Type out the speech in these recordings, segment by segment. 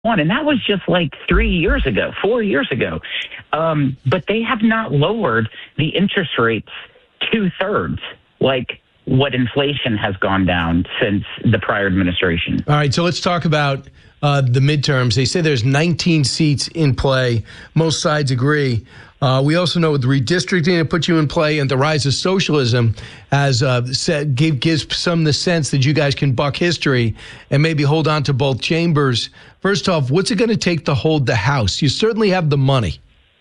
one, and that was just like 4 years ago. But they have not lowered the interest rates 2/3, like what inflation has gone down since the prior administration. All right, so let's talk about the midterms. They say there's 19 seats in play. Most sides agree. We also know the redistricting that put you in play and the rise of socialism has gives some the sense that you guys can buck history and maybe hold on to both chambers. First off, what's it going to take to hold the House? You certainly have the money.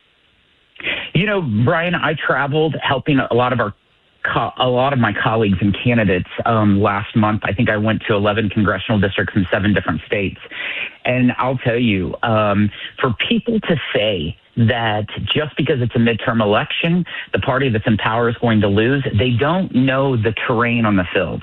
You know, Brian, I traveled helping a lot of my colleagues and candidates last month. I think I went to 11 congressional districts in 7 different states. And I'll tell you, for people to say that just because it's a midterm election, the party that's in power is going to lose, they don't know the terrain on the field.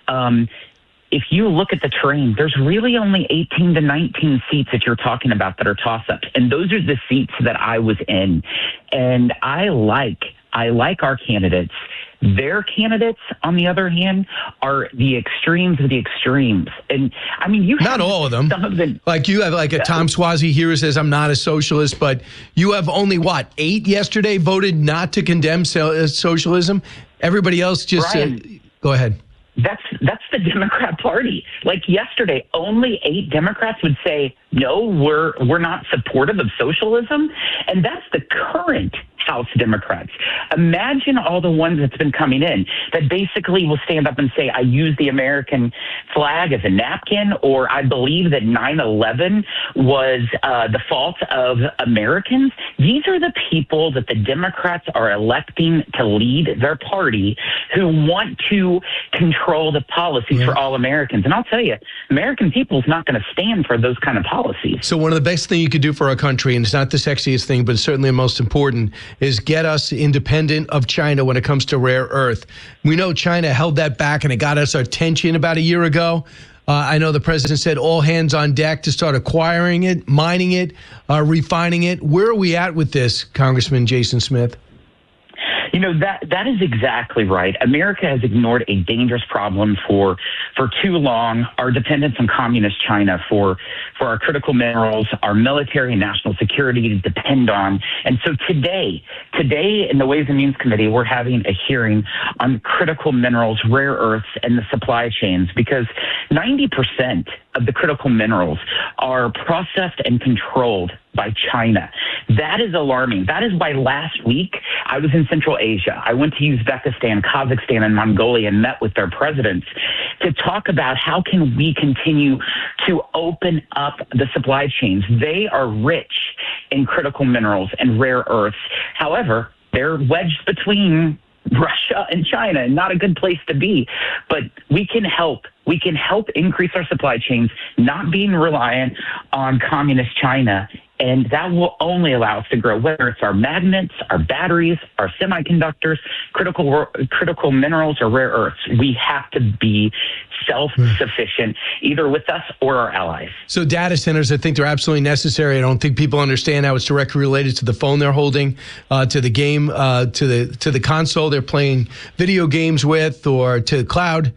If you look at the terrain, there's really only 18 to 19 seats that you're talking about that are toss-ups. And those are the seats that I was in. And I like our candidates. Their candidates, on the other hand, are the extremes of the extremes. And I mean, you have not all of them. Some of them, like you have like a Tom Suozzi here who says, I'm not a socialist, but you have only, 8 yesterday voted not to condemn socialism? Everybody else just Brian, go ahead. That's the Democrat Party. Like yesterday, only 8 Democrats would say, no, we're not supportive of socialism. And that's the current House Democrats. Imagine all the ones that's been coming in that basically will stand up and say, I use the American flag as a napkin, or I believe that 9/11 was the fault of Americans. These are the people that the Democrats are electing to lead their party, who want to control the policies for all Americans. And I'll tell you, American people is not going to stand for those kind of policies. So one of the best things you could do for our country, and it's not the sexiest thing, but it's certainly the most important, is get us independent of China when it comes to rare earth. We know China held that back, and it got us our attention about a year ago. I know the president said all hands on deck to start acquiring it, mining it, refining it. Where are we at with this, Congressman Jason Smith? You know, that is exactly right. America has ignored a dangerous problem for too long. Our dependence on communist China for our critical minerals, our military and national security to depend on. And so today in the Ways and Means Committee, we're having a hearing on critical minerals, rare earths, and the supply chains, because 90% of the critical minerals are processed and controlled by China. That is alarming. That is why last week I was in Central Asia. I went to Uzbekistan, Kazakhstan, and Mongolia and met with their presidents to talk about how can we continue to open up the supply chains. They are rich in critical minerals and rare earths. However, they're wedged between Russia and China, and not a good place to be. But we can help. We can help increase our supply chains, not being reliant on communist China. And that will only allow us to grow, whether it's our magnets, our batteries, our semiconductors, critical minerals, or rare earths. We have to be self-sufficient, either with us or our allies. So data centers, I think they're absolutely necessary. I don't think people understand how it's directly related to the phone they're holding, to the game, to the console they're playing video games with, or to cloud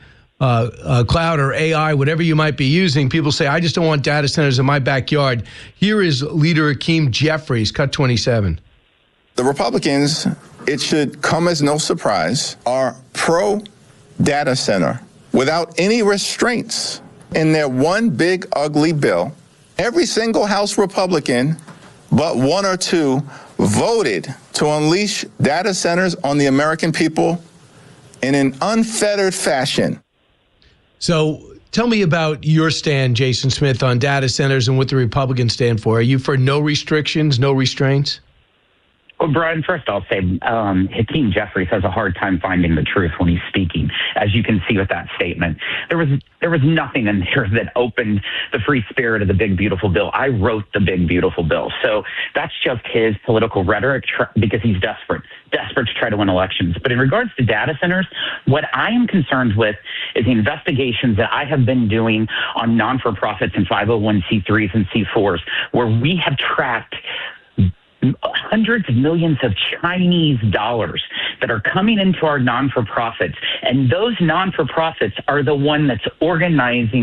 or AI, whatever you might be using. People say, I just don't want data centers in my backyard. Here is Leader Hakeem Jeffries, cut 27. The Republicans, it should come as no surprise, are pro-data center without any restraints. In their one big ugly bill, every single House Republican, but 1 or 2, voted to unleash data centers on the American people in an unfettered fashion. So tell me about your stand, Jason Smith, on data centers and what the Republicans stand for. Are you for no restrictions, no restraints? Well, Brian, first I'll say Hakeem Jeffries has a hard time finding the truth when he's speaking, as you can see with that statement. There was nothing in there that opened the free spirit of the big, beautiful bill. I wrote the big, beautiful bill. So that's just his political rhetoric because he's desperate to try to win elections. But in regards to data centers, what I am concerned with is the investigations that I have been doing on non-for-profits and 501c3s and C4s, where we have tracked hundreds of millions of Chinese dollars that are coming into our non-for-profits. And those non-for-profits are the one that's organizing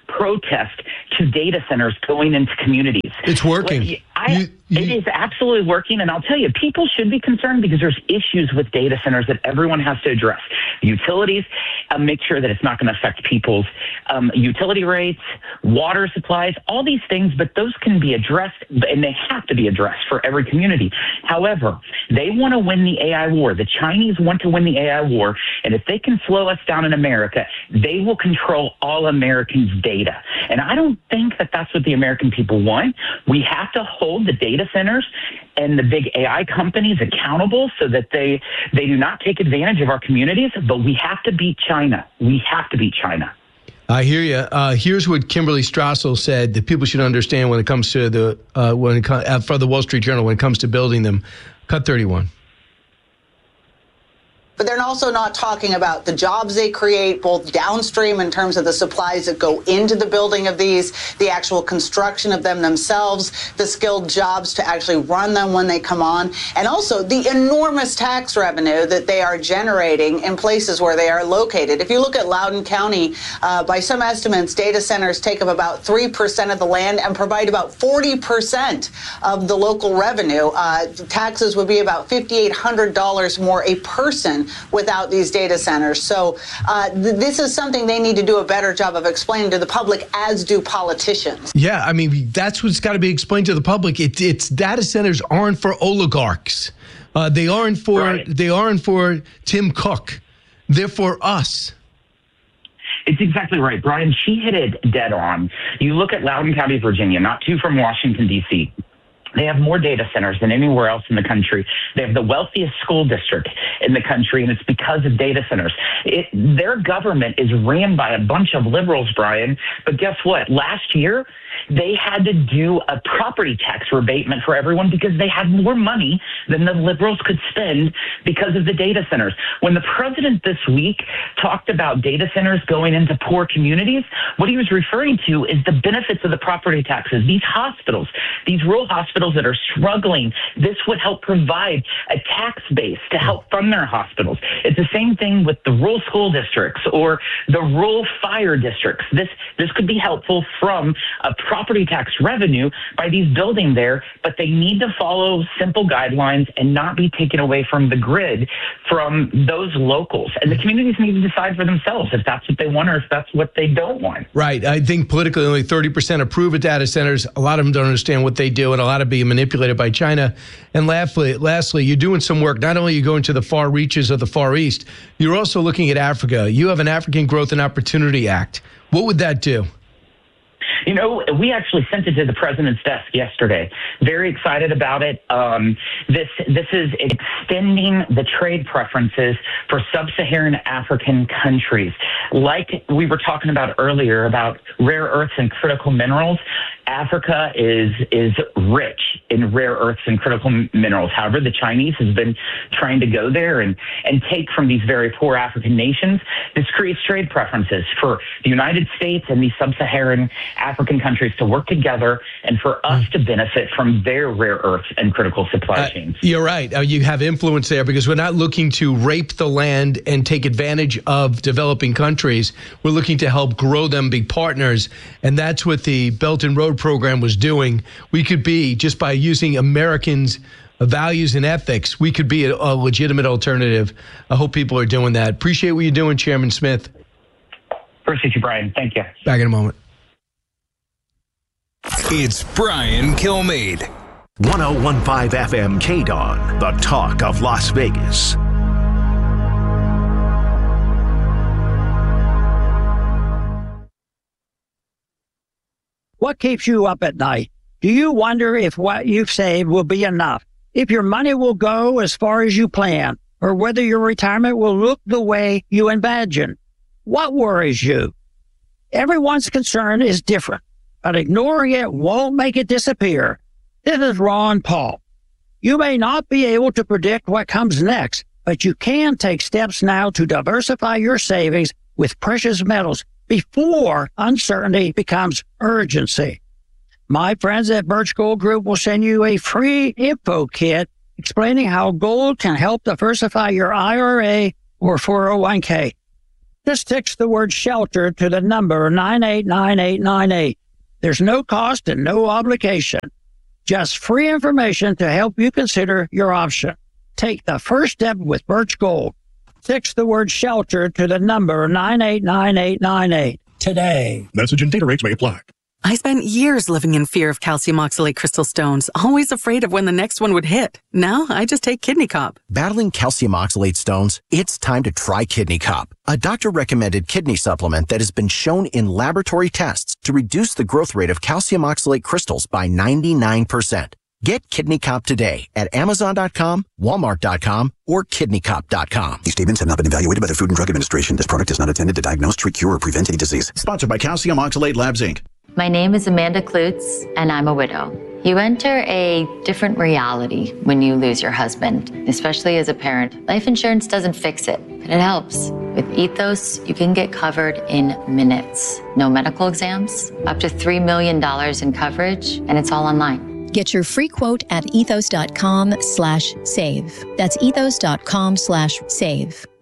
protest to data centers going into communities. It's working. It is absolutely working, and I'll tell you, people should be concerned because there's issues with data centers that everyone has to address. Utilities, make sure that it's not going to affect people's utility rates, water supplies, all these things, but those can be addressed, and they have to be addressed for every community. However, they want to win the AI war. The Chinese want to win the AI war, and if they can slow us down in America, they will control all Americans' data. And I don't think that that's what the American people want. We have to hold the data centers and the big AI companies accountable so that they do not take advantage of our communities, but we have to beat China. We have to beat China. I hear you. Here's what Kimberly Strassel said that people should understand when it comes to for the Wall Street Journal when it comes to building them. Cut 31. But they're also not talking about the jobs they create, both downstream in terms of the supplies that go into the building of these, the actual construction of them themselves, the skilled jobs to actually run them when they come on, and also the enormous tax revenue that they are generating in places where they are located. If you look at Loudoun County, by some estimates, data centers take up about 3% of the land and provide about 40% of the local revenue. Taxes would be about $5,800 more a person without these data centers. So this is something they need to do a better job of explaining to the public, as do politicians. Yeah, I mean, that's what's got to be explained to the public. It's data centers aren't for oligarchs. They aren't for Tim Cook. They're for us. It's exactly right, Brian. She hit it dead on. You look at Loudoun County, Virginia, not too from Washington, D.C., they have more data centers than anywhere else in the country. They have the wealthiest school district in the country, and it's because of data centers. Their government is ran by a bunch of liberals, Brian. But guess what? Last year, they had to do a property tax rebatement for everyone because they had more money than the liberals could spend because of the data centers. When the president this week talked about data centers going into poor communities, what he was referring to is the benefits of the property taxes. These hospitals, these rural hospitals that are struggling, this would help provide a tax base to help fund their hospitals. It's the same thing with the rural school districts or the rural fire districts. This could be helpful from a property tax revenue by these building there, but they need to follow simple guidelines and not be taken away from the grid from those locals. And the communities need to decide for themselves if that's what they want or if that's what they don't want. Right. I think politically only 30% approve of data centers. A lot of them don't understand what they do, and a lot of being manipulated by China. And lastly, you're doing some work. Not only are you going to the far reaches of the Far East, you're also looking at Africa. You have an African Growth and Opportunity Act. What would that do? You know, we actually sent it to the president's desk yesterday. Very excited about it. This is extending the trade preferences for sub-Saharan African countries. Like we were talking about earlier about rare earths and critical minerals, Africa is rich in rare earths and critical minerals. However, the Chinese has been trying to go there and take from these very poor African nations. This creates trade preferences for the United States and these sub-Saharan African countries to work together and for us to benefit from their rare earths and critical supply chains. You're right. You have influence there because we're not looking to rape the land and take advantage of developing countries. We're looking to help grow them, be partners. And that's what the Belt and Road program was doing. We could be, just by using Americans' values and ethics, we could be a legitimate alternative. I hope people are doing that. Appreciate what you're doing, Chairman Smith. Appreciate you, Brian. Thank you. Back in a moment. It's Brian Kilmeade. 101.5 FM KDON, the talk of Las Vegas. What keeps you up at night? Do you wonder if what you've saved will be enough? If your money will go as far as you plan? Or whether your retirement will look the way you imagine? What worries you? Everyone's concern is different, but ignoring it won't make it disappear. This is Ron Paul. You may not be able to predict what comes next, but you can take steps now to diversify your savings with precious metals before uncertainty becomes urgency. My friends at Birch Gold Group will send you a free info kit explaining how gold can help diversify your IRA or 401k. Just text the word SHELTER to the number 989898. There's no cost and no obligation. Just free information to help you consider your option. Take the first step with Birch Gold. Text the word SHELTER to the number 989898 today. Message and data rates may apply. I spent years living in fear of calcium oxalate crystal stones, always afraid of when the next one would hit. Now I just take Kidney Cup. Battling calcium oxalate stones? It's time to try Kidney Cup, a doctor-recommended kidney supplement that has been shown in laboratory tests to reduce the growth rate of calcium oxalate crystals by 99%. Get Kidney Cup today at Amazon.com, Walmart.com, or KidneyCup.com. These statements have not been evaluated by the Food and Drug Administration. This product is not intended to diagnose, treat, cure, or prevent any disease. Sponsored by Calcium Oxalate Labs, Inc. My name is Amanda Klutz, and I'm a widow. You enter a different reality when you lose your husband, especially as a parent. Life insurance doesn't fix it, but it helps. With Ethos, you can get covered in minutes. No medical exams, up to $3 million in coverage, and it's all online. Get your free quote at ethos.com/save. That's ethos.com/save.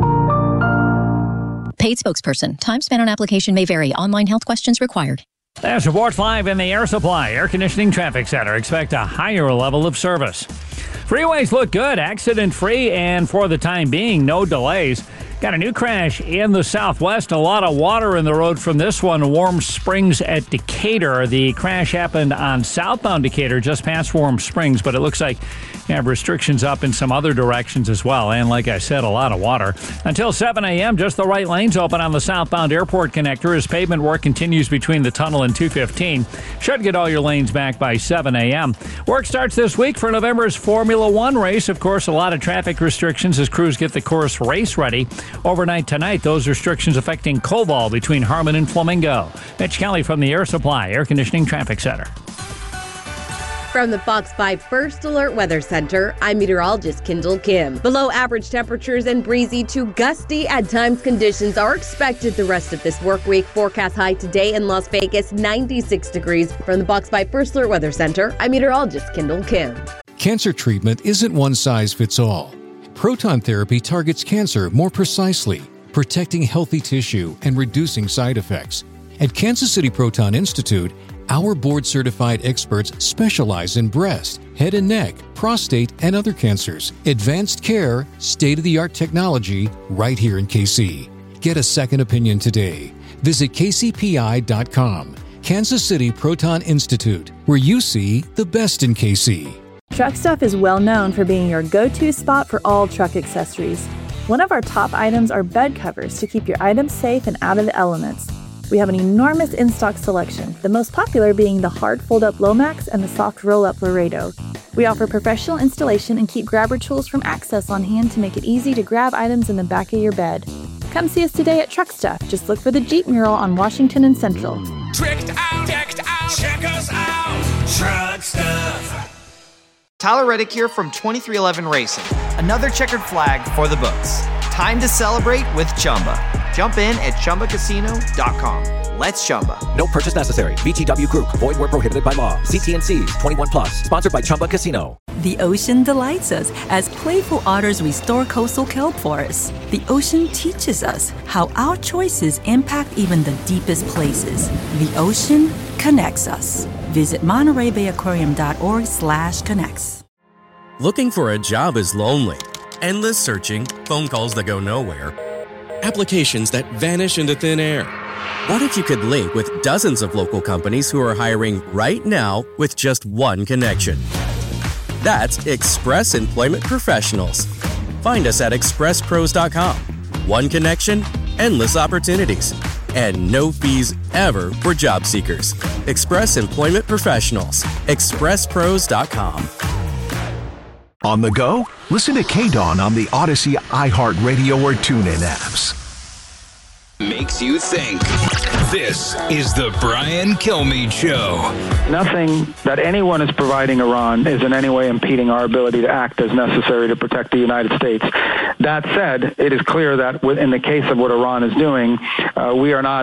Paid spokesperson. Time spent on application may vary. Online health questions required. There's Report 5 in the Air Supply Air Conditioning Traffic Center. Expect a higher level of service. Freeways look good, accident-free, and for the time being, no delays. Got a new crash in the southwest. A lot of water in the road from this one. Warm Springs at Decatur. The crash happened on southbound Decatur, just past Warm Springs, but it looks like you have restrictions up in some other directions as well. And like I said, a lot of water. Until 7 a.m., just the right lanes open on the southbound airport connector as pavement work continues between the tunnel and 215. Should get all your lanes back by 7 a.m. Work starts this week for November's Formula One race. Of course, a lot of traffic restrictions as crews get the course race ready. Overnight tonight, those restrictions affecting Koval between Harmon and Flamingo. Mitch Kelly from the Air Supply Air Conditioning Traffic Center. From the Fox 5 First Alert Weather Center, I'm meteorologist Kendall Kim. Below average temperatures and breezy to gusty at times conditions are expected the rest of this work week. Forecast high today in Las Vegas, 96 degrees. From the Fox 5 First Alert Weather Center, I'm meteorologist Kendall Kim. Cancer treatment isn't one size fits all. Proton therapy targets cancer more precisely, protecting healthy tissue and reducing side effects. At Kansas City Proton Institute, our board-certified experts specialize in breast, head and neck, prostate, and other cancers. Advanced care, state-of-the-art technology, right here in KC. Get a second opinion today. Visit kcpi.com. Kansas City Proton Institute, where you see the best in KC. Truck Stuff is well known for being your go-to spot for all truck accessories. One of our top items are bed covers to keep your items safe and out of the elements. We have an enormous in-stock selection, the most popular being the hard fold-up Lomax and the soft roll-up Laredo. We offer professional installation and keep grabber tools from Access on hand to make it easy to grab items in the back of your bed. Come see us today at Truck Stuff. Just look for the Jeep mural on Washington and Central. Tricked out, decked out, check us out, Truck Stuff. Tyler Reddick here from 2311 Racing. Another checkered flag for the books. Time to celebrate with Chumba. Jump in at ChumbaCasino.com. Let's Chumba. No purchase necessary. VGW Group. Void where prohibited by law. CT&C's 21 plus. Sponsored by Chumba Casino. The ocean delights us as playful otters restore coastal kelp forests. The ocean teaches us how our choices impact even the deepest places. The ocean connects us. Visit MontereyBayAquarium.org/connects. Looking for a job is lonely. Endless searching, phone calls that go nowhere, applications that vanish into thin air. What if you could link with dozens of local companies who are hiring right now with just one connection? That's Express Employment Professionals. Find us at expresspros.com. One connection, endless opportunities, and no fees ever for job seekers. Express Employment Professionals. expresspros.com. On the go? Listen to KDAWN on the Odyssey, iHeartRadio, or TuneIn apps. Makes you think. This is the Brian Kilmeade Show. Nothing that anyone is providing Iran is in any way impeding our ability to act as necessary to protect the United States. That said, it is clear that in the case of what Iran is doing, we are not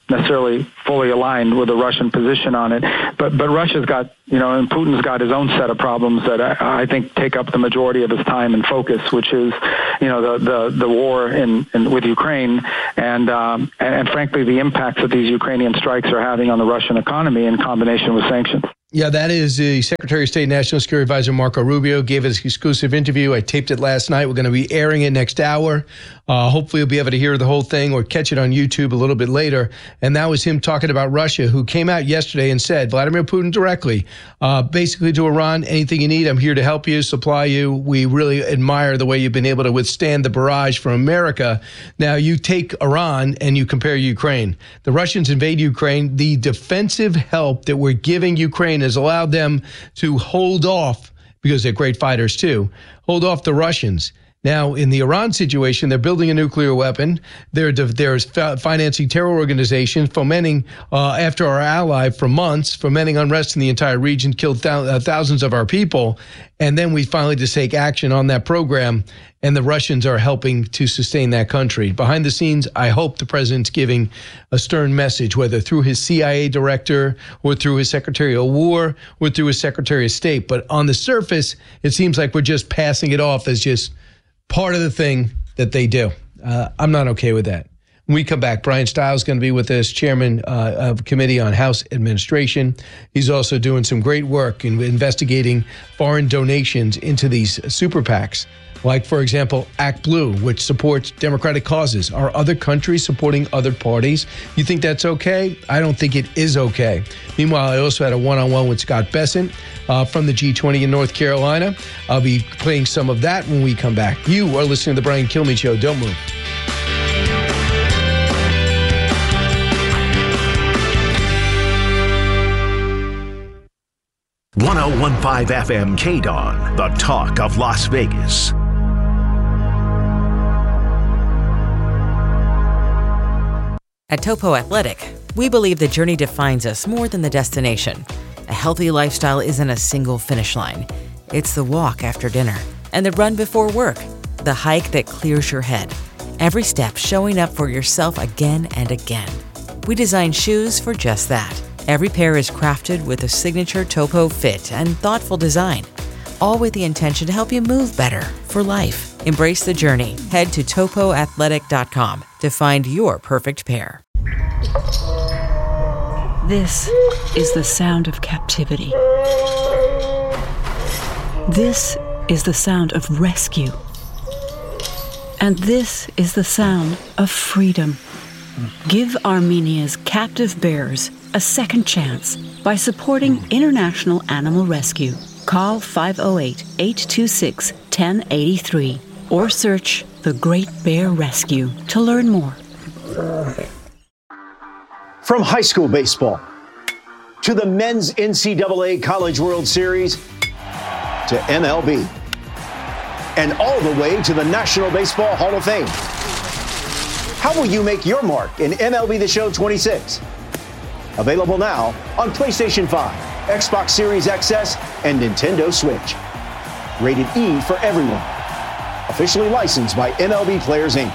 necessarily fully aligned with the Russian position on it. But Russia's got, and Putin's got his own set of problems that I think take up the majority of his time and focus, which is, the war with Ukraine and frankly the impacts that these Ukrainian strikes are having on the Russian economy in combination with sanctions. Yeah, that is the Secretary of State National Security Advisor Marco Rubio gave us an exclusive interview. I taped it last night. We're going to be airing it next hour. Hopefully you'll be able to hear the whole thing or catch it on YouTube a little bit later. And that was him talking about Russia, who came out yesterday and said, Vladimir Putin directly, basically to Iran, anything you need, I'm here to help you, supply you. We really admire the way you've been able to withstand the barrage from America. Now you take Iran and you compare Ukraine. The Russians invade Ukraine. The defensive help that we're giving Ukraine has allowed them to hold off, because they're great fighters too, hold off the Russians. Now, in the Iran situation, they're building a nuclear weapon. They're financing terror organizations, fomenting, after our ally for months, fomenting unrest in the entire region, killed thousands of our people. And then we finally just take action on that program, and the Russians are helping to sustain that country. Behind the scenes, I hope the president's giving a stern message, whether through his CIA director or through his Secretary of War or through his Secretary of State. But on the surface, it seems like we're just passing it off as just part of the thing that they do. I'm not okay with that. When we come back, Brian Stiles is going to be with us, chairman of Committee on House Administration. He's also doing some great work in investigating foreign donations into these super PACs. Like, for example, Act Blue, which supports Democratic causes. Are other countries supporting other parties? You think that's okay? I don't think it is okay. Meanwhile, I also had a one-on-one with Scott Bessent from the G20 in North Carolina. I'll be playing some of that when we come back. You are listening to The Brian Kilmeade Show. Don't move. .1015 FM KDON, the talk of Las Vegas. At Topo Athletic, we believe the journey defines us more than the destination. A healthy lifestyle isn't a single finish line. It's the walk after dinner and the run before work, the hike that clears your head. Every step showing up for yourself again and again. We design shoes for just that. Every pair is crafted with a signature Topo fit and thoughtful design, all with the intention to help you move better for life. Embrace the journey. Head to topoathletic.com to find your perfect pair. This is the sound of captivity. This is the sound of rescue. And this is the sound of freedom. Give Armenia's captive bears a second chance by supporting International Animal Rescue. Call 508-826-1083 or search The Great Bear Rescue to learn more. From high school baseball to the men's NCAA College World Series to MLB and all the way to the National Baseball Hall of Fame. How will you make your mark in MLB The Show 26? Available now on PlayStation 5, Xbox Series XS, and Nintendo Switch. Rated E for everyone. Officially licensed by MLB Players, Inc.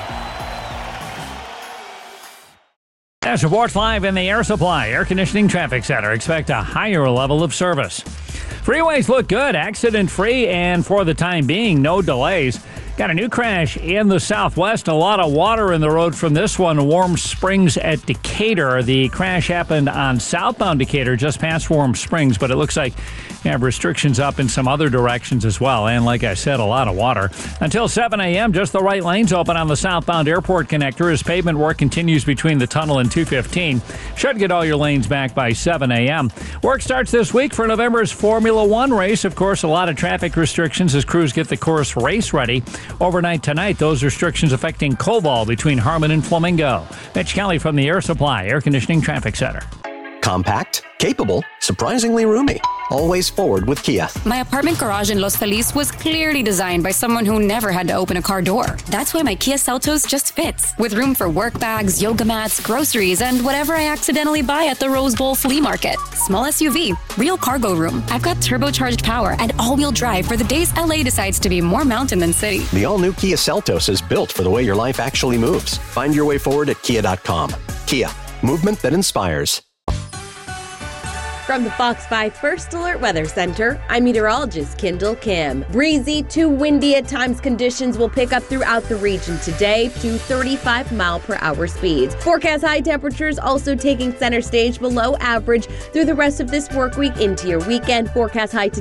As reports live in the Air Supply Air Conditioning Traffic Center, expect a higher level of service. Freeways look good, accident-free, and for the time being, no delays. Got a new crash in the southwest. A lot of water in the road from this one. Warm Springs at Decatur. The crash happened on southbound Decatur, just past Warm Springs, but it looks like you have restrictions up in some other directions as well. And like I said, a lot of water. Until 7 a.m., just the right lanes open on the southbound airport connector as pavement work continues between the tunnel and 215. Should get all your lanes back by 7 a.m. Work starts this week for November's Formula One race. Of course, a lot of traffic restrictions as crews get the course race ready. Overnight tonight, those restrictions affecting Koval between Harmon and Flamingo. Mitch Kelly from the Air Supply Air Conditioning Traffic Center. Compact, capable, surprisingly roomy. Always forward with Kia. My apartment garage in Los Feliz was clearly designed by someone who never had to open a car door. That's why my Kia Seltos just fits, with room for work bags, yoga mats, groceries, and whatever I accidentally buy at the Rose Bowl flea market. Small SUV, real cargo room. I've got turbocharged power and all-wheel drive for the days LA decides to be more mountain than city. The all-new Kia Seltos is built for the way your life actually moves. Find your way forward at kia.com. Kia, movement that inspires. From the Fox 5 First Alert Weather Center, I'm meteorologist Kendall Kim. Breezy to windy at times conditions will pick up throughout the region today to 35-mile-per-hour speeds. Forecast high temperatures also taking center stage below average through the rest of this work week into your weekend. Forecast high